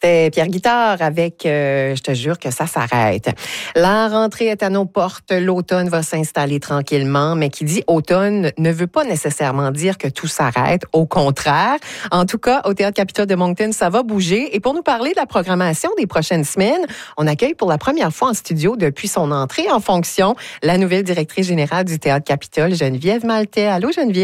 C'était Pierre Guitard avec Je te jure que ça s'arrête. La rentrée est à nos portes. L'automne va s'installer tranquillement, mais qui dit automne ne veut pas nécessairement dire que tout s'arrête. Au contraire. En tout cas, au Théâtre Capitole de Moncton, ça va bouger. Et pour nous parler de la programmation des prochaines semaines, on accueille pour la première fois en studio depuis son entrée en fonction la nouvelle directrice générale du Théâtre Capitole, Geneviève Maltais. Allô, Geneviève?